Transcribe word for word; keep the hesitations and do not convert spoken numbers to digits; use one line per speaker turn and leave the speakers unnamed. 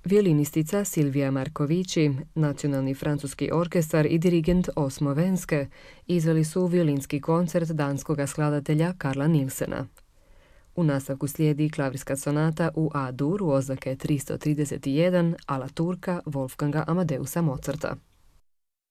Violinistica Silvija Markovići, Nacionalni francuski orkestar i dirigent Osmo Venske izveli su violinski koncert danskog skladatelja Karla Nilsena. U nastavku slijedi klavirska sonata u A-dur oznake tristo trideset jedan ala Turka Wolfganga Amadeusa Mozarta.